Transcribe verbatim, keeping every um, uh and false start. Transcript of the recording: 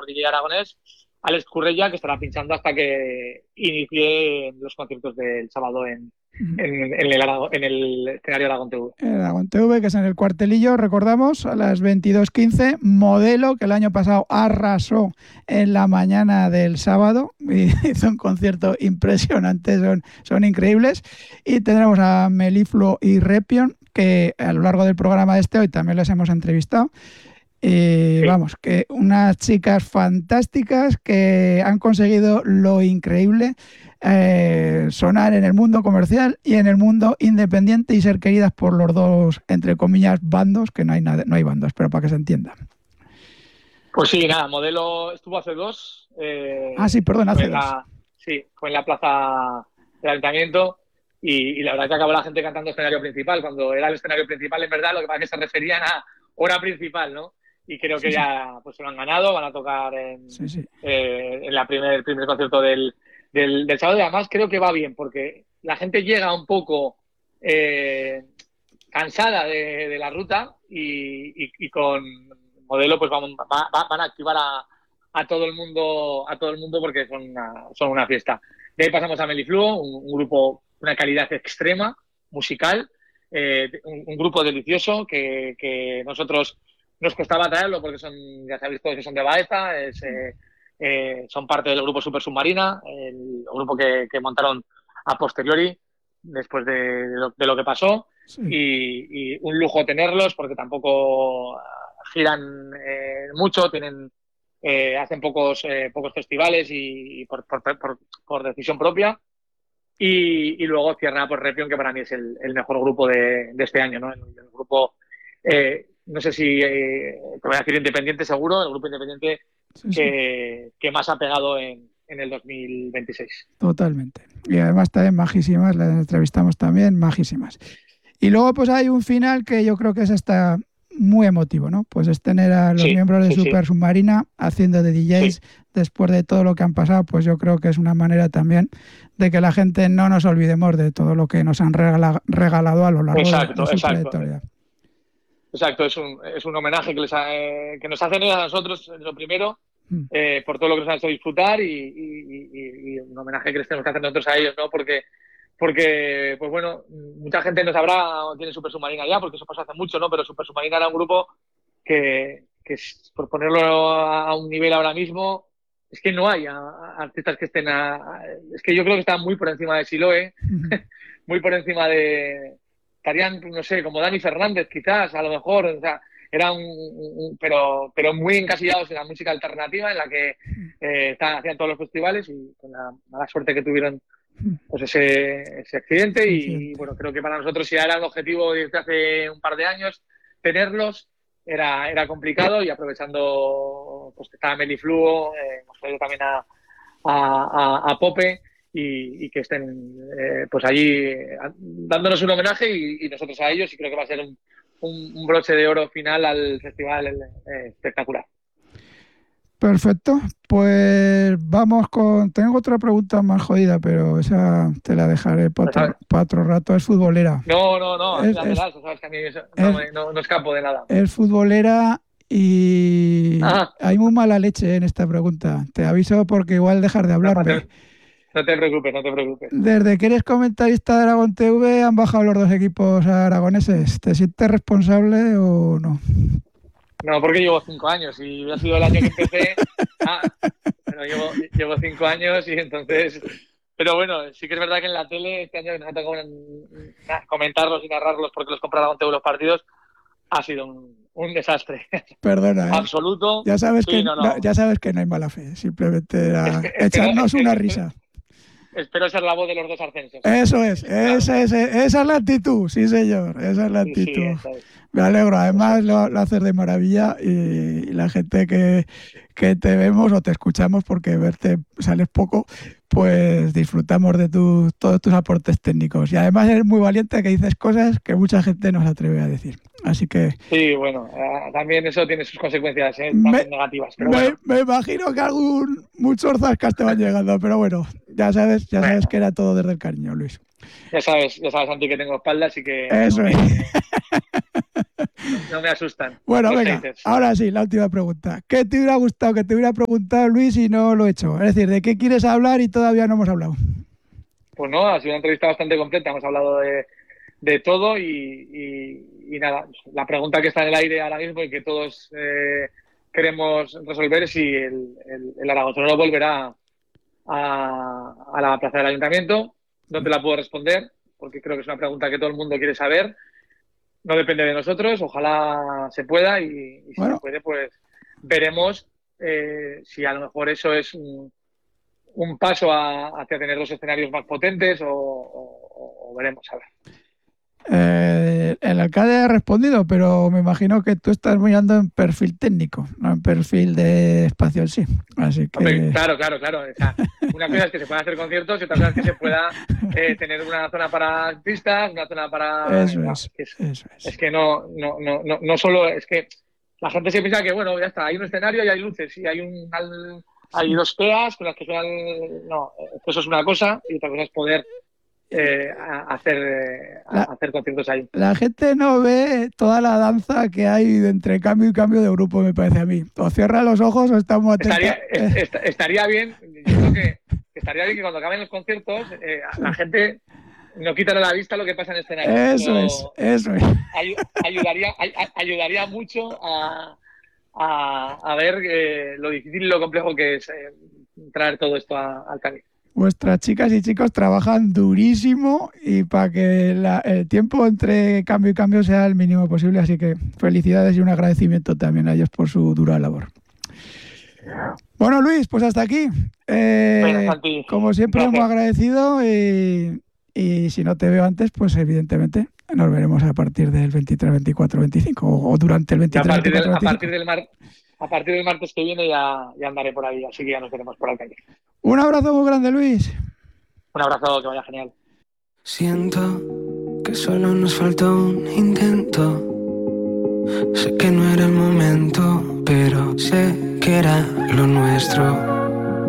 D J aragonés, Alex Currella, que estará pinchando hasta que inicie los conciertos del sábado en, en, en, el, en el escenario Aragón T V. El Aragón T V, que es en el Cuartelillo, recordamos, a las veintidós quince. Modelo, que el año pasado arrasó en la mañana del sábado, y hizo un concierto impresionante, son, son increíbles. Y tendremos a Melifluo y Repion, que a lo largo del programa de este hoy también les hemos entrevistado. Y sí. Vamos, que unas chicas fantásticas que han conseguido lo increíble, eh, sonar en el mundo comercial y en el mundo independiente y ser queridas por los dos, entre comillas, bandos, que no hay nada, no hay bandos, pero para que se entienda. Pues sí, nada, Modelo estuvo hace dos. Eh, ah, sí, perdón, hace la, dos. Sí, fue en la plaza del Ayuntamiento y, y la verdad que acabó la gente cantando escenario principal. Cuando era el escenario principal, en verdad, lo que pasa es que se referían a hora principal, ¿no? Y creo que sí, ya sí. pues se lo han ganado, van a tocar en, sí, sí. Eh, en la primer, el primer concierto del, del, del sábado. Y además creo que va bien, porque la gente llega un poco eh, cansada de, de la ruta y, y, y con Modelo pues van, va, van a activar a, a todo el mundo, a todo el mundo porque son una, son una fiesta. De ahí pasamos a Melifluo, un, un grupo de una calidad extrema, musical, eh, un, un grupo delicioso que, que nosotros nos costaba traerlo porque son, ya sabéis todos que son de Baeza, es, eh, eh, son parte del grupo Super Submarina, el grupo que, que montaron a posteriori después de, de, lo, de lo que pasó. Sí. Y, y un lujo tenerlos porque tampoco giran eh, mucho, tienen eh, hacen pocos, eh, pocos festivales y, y por, por, por, por decisión propia. Y, y luego cierra por Repion, que para mí es el, el mejor grupo de, de este año, ¿no? El, el grupo... Eh, no sé si eh, te voy a decir independiente seguro, el grupo independiente sí, sí. Que, que más ha pegado en, en el dos mil veintiséis. Totalmente. Y además también majísimas, las entrevistamos también, majísimas. Y luego pues hay un final que yo creo que es hasta muy emotivo, ¿no? Pues es tener a los sí, miembros de sí, Super sí. Submarina haciendo de D Js sí. después de todo lo que han pasado, pues yo creo que es una manera también de que la gente no nos olvidemos de todo lo que nos han regala, regalado a lo largo exacto, de, de su exacto. trayectoria. Exacto, es un, es un homenaje que, les ha, eh, que nos hacen ellos a nosotros, lo primero, eh, por todo lo que nos han hecho disfrutar y, y, y, y un homenaje que les tenemos que hacer nosotros a ellos, ¿no? Porque, porque pues bueno, mucha gente no sabrá quién es Super Submarina ya, porque eso pasó hace mucho, ¿no? Pero Super Submarina era un grupo que, que por ponerlo a un nivel ahora mismo, es que no hay a, a artistas que estén a, a... Es que yo creo que están muy por encima de Siloe, muy por encima de... Estarían, no sé, como Dani Fernández, quizás, a lo mejor, o sea, era un, un pero, pero muy encasillados en la música alternativa, en la que eh, estaban, hacían todos los festivales y con la mala suerte que tuvieron pues ese, ese accidente. Y, y bueno, creo que para nosotros ya era el objetivo desde hace un par de años tenerlos, era, era complicado y aprovechando pues que estaba Melifluo, eh, hemos traído también a, a, a, a Pope. Y, y que estén eh, pues allí dándonos un homenaje y, y nosotros a ellos, y creo que va a ser un, un, un broche de oro final al festival eh, espectacular. Perfecto, pues vamos con... Tengo otra pregunta más jodida, pero esa te la dejaré para otro, para otro rato. Es futbolera. No, no, no, es, es, sabes que a mí eso, no, es, no, no escapo de nada. Es futbolera y Ajá. Hay muy mala leche en esta pregunta. Te aviso porque igual dejar de hablarme. No te preocupes, no te preocupes. Desde que eres comentarista de Aragón T V han bajado los dos equipos aragoneses. ¿Te sientes responsable o no? No, porque llevo cinco años y ha sido el año que empecé. ah, pero llevo, llevo cinco años y entonces... Pero bueno, sí que es verdad que en la tele este año nos ha tocado comentarlos y narrarlos porque los compra Aragón T V los partidos. Ha sido un, un desastre. Perdona, ¿eh? Absoluto. Ya sabes, sí, que, no, no. ya sabes que no hay mala fe. Simplemente era es que, es echarnos que no, una es que, risa. Espero ser la voz de los dos arcensos. Eso es, esa es, esa es la actitud, sí señor, esa es la actitud. Sí, sí, es. Me alegro, además lo, lo haces de maravilla y, y la gente que, que te vemos o te escuchamos, porque verte sales poco, pues disfrutamos de tu, todos tus aportes técnicos. Y además eres muy valiente, que dices cosas que mucha gente no se atreve a decir. Así que... Sí, bueno, eh, también eso tiene sus consecuencias eh, me, negativas. Pero me, bueno. me imagino que algún muchos zascas te van llegando, pero bueno, ya sabes, ya bueno. sabes que era todo desde el cariño, Luis. Ya sabes, ya sabes, Santi, que tengo espalda, así que... Eso no, es. eh, no me asustan. Bueno, venga, haters. Ahora sí, la última pregunta. ¿Qué te hubiera gustado que te hubiera preguntado Luis y no lo he hecho? Es decir, ¿de qué quieres hablar y todavía no hemos hablado? Pues no, ha sido una entrevista bastante completa. Hemos hablado de, de todo y, y, y nada, la pregunta que está en el aire ahora mismo y que todos eh, queremos resolver es si el, el, el Aragón volverá a, a la plaza del Ayuntamiento. No te la puedo responder porque creo que es una pregunta que todo el mundo quiere saber. No depende de nosotros, ojalá se pueda y, y si bueno. se puede, pues veremos eh, si a lo mejor eso es un, un paso a, hacia tener los escenarios más potentes o, o, o veremos, a ver. Eh, el alcalde ha respondido, pero me imagino que tú estás mirando en perfil técnico, no en perfil de espacio en sí. Así que... Hombre, claro, claro, claro. O sea, una cosa es que se puedan hacer conciertos y otra cosa es que se pueda eh, tener una zona para artistas, una zona para... Eso no, es, es, eso es. Es que no, no, no, no, no solo... Es que la gente se piensa que, bueno, ya está, hay un escenario y hay luces y hay un... Hay dos peas con las que suenan... No, eso es una cosa y otra cosa es poder... Eh, a hacer, eh, a la, hacer conciertos ahí. La gente no ve toda la danza que hay de entre cambio y cambio de grupo, me parece a mí. O cierra los ojos o estamos atentos. Estaría, est estaría bien, yo creo que estaría bien que cuando acaben los conciertos eh, la gente no quitara la vista lo que pasa en el escenario. Eso es, eso es. Ay, ayudaría, ay, ayudaría mucho a, a, a ver eh, lo difícil y lo complejo que es eh, traer todo esto a, al camino. Vuestras chicas y chicos trabajan durísimo y para que la, el tiempo entre cambio y cambio sea el mínimo posible, así que felicidades y un agradecimiento también a ellos por su dura labor. Bueno, Luis, pues hasta aquí. Eh, bueno, Santi, como siempre, hemos agradecido y, y si no te veo antes, pues evidentemente nos veremos a partir del veintitrés, veinticuatro, veinticinco o durante el veintitrés, a partir veinticuatro, del, veinticinco. A partir del mar, a partir del martes que viene ya, ya andaré por ahí, así que ya nos veremos por la calle. Un abrazo muy grande, Luis. Un abrazo, que vaya genial. Siento que solo nos faltó un intento. Sé que no era el momento, pero sé que era lo nuestro.